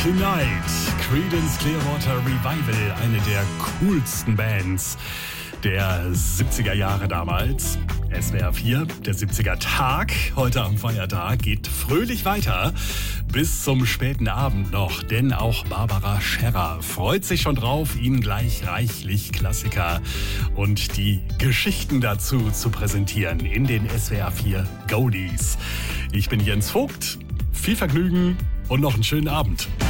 Tonight, Creedence Clearwater Revival, eine der coolsten Bands der 70er Jahre damals. SWR 4, der 70er Tag, heute am Feiertag, geht fröhlich weiter bis zum späten Abend noch, denn auch Barbara Scherrer freut sich schon drauf, Ihnen gleich reichlich Klassiker und die Geschichten dazu zu präsentieren in den SWR 4 Goldies. Ich bin Jens Vogt, viel Vergnügen und noch einen schönen Abend.